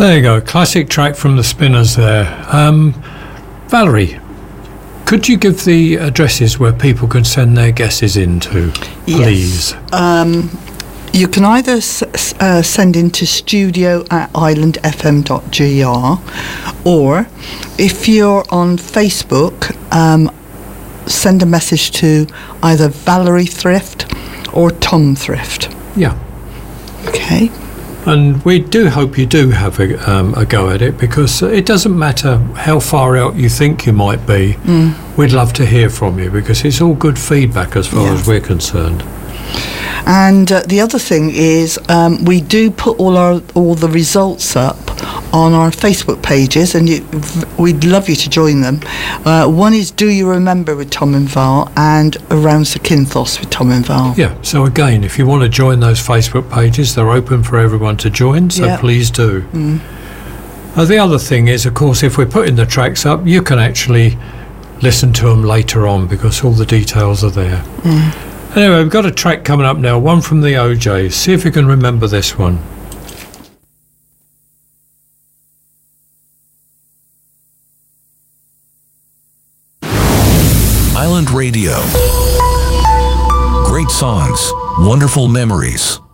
There you go, classic track from the Spinners there. Valerie, could you give the addresses where people can send their guesses into, please? Yes. You can either send into studio@islandfm.gr, or if you're on Facebook, send a message to either Valerie Thrift or Tom Thrift. Yeah. Okay. And we do hope you do have a go at it, because it doesn't matter how far out you think you might be. We'd love to hear from you, because it's all good feedback as far as we're concerned. And the other thing is, we do put all the results up on our Facebook pages, and we'd love you to join them. One is Do You Remember with Tom and Val, and Around Zakynthos with Tom and Val. Yeah, so again, if you want to join those Facebook pages, they're open for everyone to join, so please do. The other thing is, of course, if we're putting the tracks up, you can actually listen to them later on, because all the details are there. Anyway, we've got a track coming up now, one from the OJs. See if you can remember this one. Island Radio. Great songs, wonderful memories.